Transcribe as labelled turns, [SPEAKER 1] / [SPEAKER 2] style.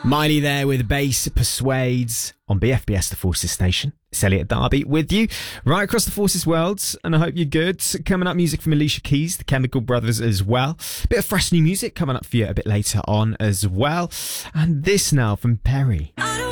[SPEAKER 1] Miley there with Bass Persuades on BFBS, the Forces station. It's Elliot Darby with you right across the Forces worlds, and I hope you're good. Coming up, music from Alicia Keys, the Chemical Brothers as well. Bit of fresh new music coming up for you a bit later on as well. And this now from Perry.